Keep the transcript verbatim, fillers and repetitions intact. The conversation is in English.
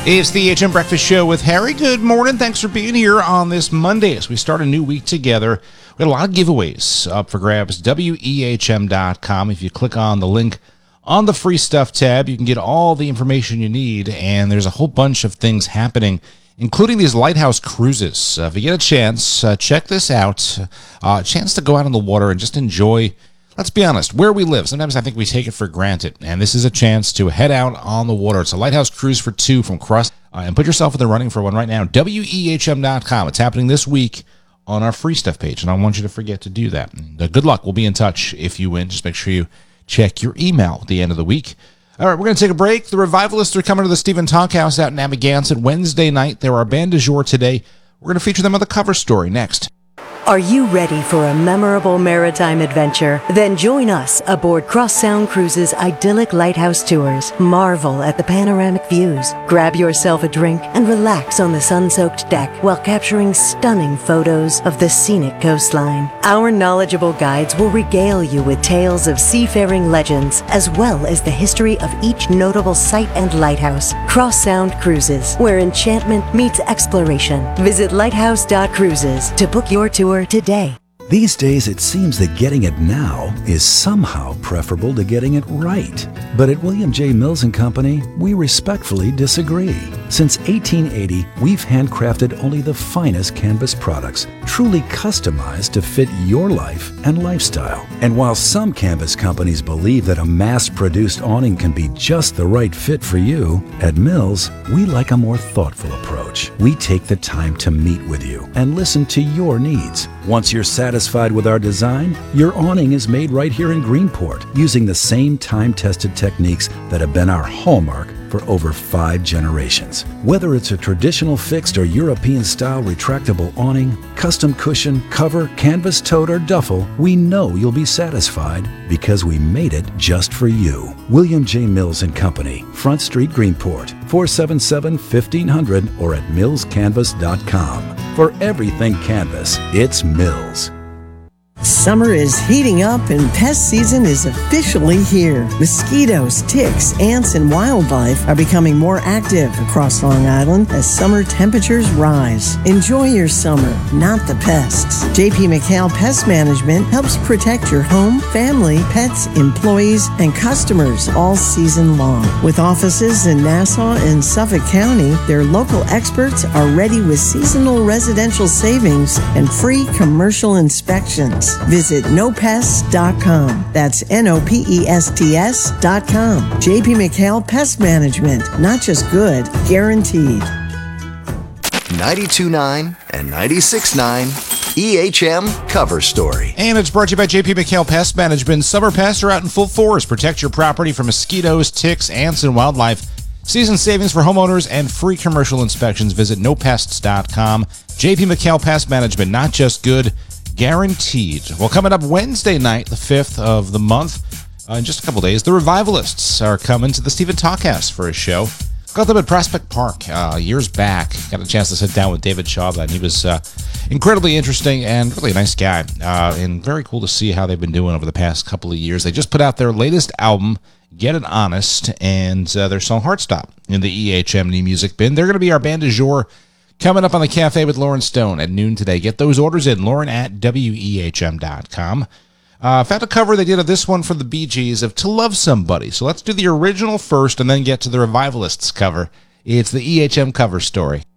It's the E H M Breakfast Show with Harry. Good morning. Thanks for being here on this Monday as we start a new week together. We got a lot of giveaways up for grabs. W E H M dot com. If you click on the link on the free stuff tab, you can get all the information you need, and there's a whole bunch of things happening, including these lighthouse cruises. Uh, if you get a chance, uh, check this out. Uh, a chance to go out on the water and just enjoy, let's be honest, where we live. Sometimes I think we take it for granted, and this is a chance to head out on the water. It's a lighthouse cruise for two from Cross, uh, and put yourself in the running for one right now. W E H M dot com. It's happening this week on our free stuff page, and I don't want you to forget to do that. And, uh, good luck. We'll be in touch if you win. Just make sure you check your email at the end of the week. All right, we're going to take a break. The Revivalists are coming to the Stephen Talk House out in Amagansett Wednesday night. They're our band du jour today. We're going to feature them on the cover story next. Are you ready for a memorable maritime adventure? Then join us aboard Cross Sound Cruises' idyllic lighthouse tours. Marvel at the panoramic views. Grab yourself a drink and relax on the sun-soaked deck while capturing stunning photos of the scenic coastline. Our knowledgeable guides will regale you with tales of seafaring legends as well as the history of each notable site and lighthouse. Cross Sound Cruises, where enchantment meets exploration. Visit lighthouse dot cruises to book your tour today. These days, it seems that getting it now is somehow preferable to getting it right. But at William J. Mills and Company, we respectfully disagree. Since eighteen eighty, we've handcrafted only the finest canvas products, truly customized to fit your life and lifestyle. And while some canvas companies believe that a mass-produced awning can be just the right fit for you, at Mills, we like a more thoughtful approach. We take the time to meet with you and listen to your needs. Once you're satisfied with our design, your awning is made right here in Greenport using the same time-tested techniques that have been our hallmark for over five generations. Whether it's a traditional fixed or European-style retractable awning, custom cushion, cover, canvas tote, or duffel, we know you'll be satisfied because we made it just for you. William J. Mills and Company, Front Street, Greenport, four seven seven, fifteen hundred or at mills canvas dot com. For everything canvas, it's Mills. Summer is heating up and pest season is officially here. Mosquitoes, ticks, ants, and wildlife are becoming more active across Long Island as summer temperatures rise. Enjoy your summer, not the pests. J P McHale Pest Management helps protect your home, family, pets, employees, and customers all season long. With offices in Nassau and Suffolk County, their local experts are ready with seasonal residential savings and free commercial inspections. Visit no pests dot com. That's N O P E S T S dot com. J P McHale Pest Management. Not just good, guaranteed. ninety-two point nine and ninety-six point nine E H M Cover Story. And it's brought to you by J P McHale Pest Management. Summer pests are out in full force. Protect your property from mosquitoes, ticks, ants, and wildlife. Season savings for homeowners and free commercial inspections. Visit no pests dot com. J P McHale Pest Management. Not just good, guaranteed. Well, coming up Wednesday night, the fifth of the month, uh, in just a couple days, the Revivalists are coming to the Stephen Talk House for a show. Got them at Prospect Park uh, years back. Got a chance to sit down with David Shaw then. He was uh, incredibly interesting and really a nice guy. Uh, and very cool to see how they've been doing over the past couple of years. They just put out their latest album, Get It Honest, and uh, their song Heartstop in the E H M New Music Bin. They're going to be our band du jour coming up on the Cafe with Lauren Stone at noon today. Get those orders in, Lauren at W E H M dot com. I uh, found a cover they did of this one for the Bee Gees of To Love Somebody. So let's do the original first and then get to the Revivalists cover. It's the E H M Cover Story.